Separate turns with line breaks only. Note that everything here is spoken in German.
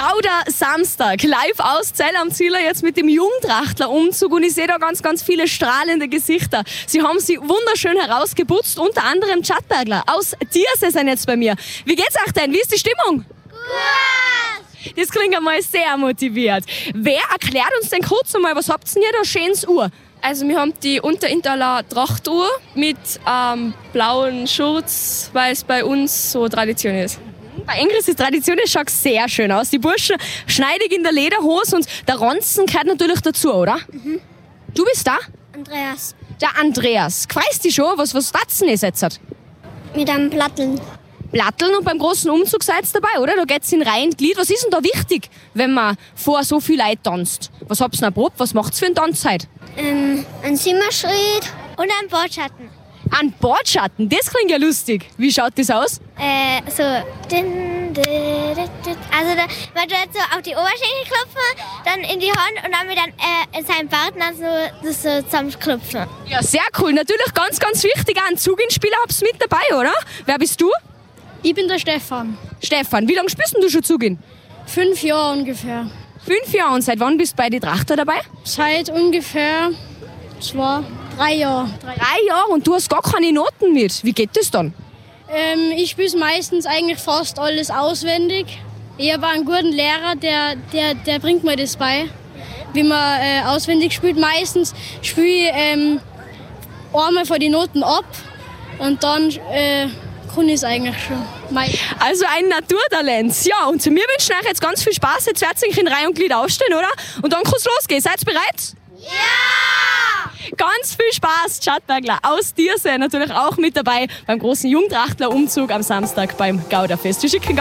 Gauder Samstag, live aus Zell am Ziller, jetzt mit dem Jungtrachtler-Umzug und ich sehe da ganz, ganz viele strahlende Gesichter. Sie haben sie wunderschön herausgeputzt, unter anderem Stadtbergler aus Tiersee sind jetzt bei mir. Wie geht's euch denn? Wie ist die Stimmung? Gut! Das klingt einmal sehr motiviert. Wer erklärt uns denn kurz einmal, was habt ihr da schönes Uhr?
Also wir haben die Unterintaler Trachtuhr mit blauen Schurz, weil es bei uns so Tradition ist.
Bei Ingris ist Tradition, es schaut sehr schön aus. Die Burschen schneidig in der Lederhose und der Ranzen gehört natürlich dazu, oder? Mhm. Du bist da?
Andreas.
Der Andreas. Weißt du schon, was tatzen ist jetzt?
Mit einem Platteln.
Platteln und beim großen Umzug seid ihr dabei, oder? Da geht's in Reihe und Glied. Was ist denn da wichtig, wenn man vor so viel Leuten tanzt? Was habt ihr denn erprobt? Was macht's für einen Tanz heute?
Ein Simmerschritt und ein Bordschatten.
Ein Bordschatten? Das klingt ja lustig. Wie schaut das aus?
Also, man tut so auf die Oberschenkel klopfen, dann in die Hand und dann mit seinem Partner so zusammenklopfen.
Ja, sehr cool. Natürlich ganz, ganz wichtig. Auch einen Zuginspieler habt ihr mit dabei, oder? Wer bist du?
Ich bin der Stefan.
Stefan, wie lange spielst du schon Zugin?
5 Jahre ungefähr.
5 Jahre. Und seit wann bist du bei den Trachter dabei?
Seit ungefähr 3 Jahren.
3 Jahre und du hast gar keine Noten mit. Wie geht das dann?
Ich spiele meistens eigentlich fast alles auswendig. Ich habe einen guten Lehrer, der bringt mir das bei, wie man auswendig spielt. Meistens spiele ich einmal von den Noten ab und dann kann ich es eigentlich schon.
Also ein Naturtalent. Ja, und zu mir wünschen euch jetzt ganz viel Spaß. Jetzt werdet ihr in Reihe und Glied aufstehen, oder? Und dann kann es losgehen. Seid ihr bereit? Ja! Ganz viel Spaß, Stadtbergler aus Tiersee natürlich auch mit dabei beim großen Jungtrachtler-Umzug am Samstag beim Gauderfest. Wir schicken